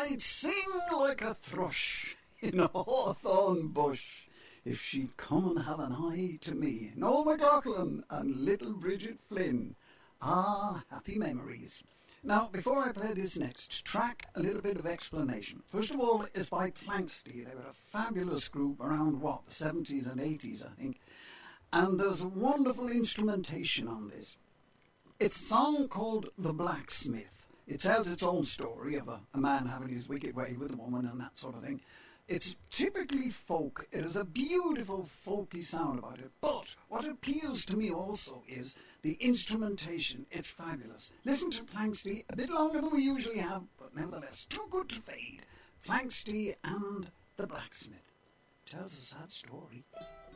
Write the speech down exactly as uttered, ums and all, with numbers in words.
I'd sing like a thrush in a hawthorn bush if she'd come and have an eye to me. Noel McLaughlin and little Bridget Flynn. Ah, happy memories. Now, before I play this next track, a little bit of explanation. First of all, it's by Planxty. They were a fabulous group around, what, the seventies and eighties, I think. And there's a wonderful instrumentation on this. It's a song called The Blacksmith. It tells its own story of a, a man having his wicked way with a woman and that sort of thing. It's typically folk. It has a beautiful folky sound about it. But what appeals to me also is the instrumentation. It's fabulous. Listen to Planxty, a bit longer than we usually have, but nevertheless too good to fade. Planxty and The Blacksmith tells a sad story.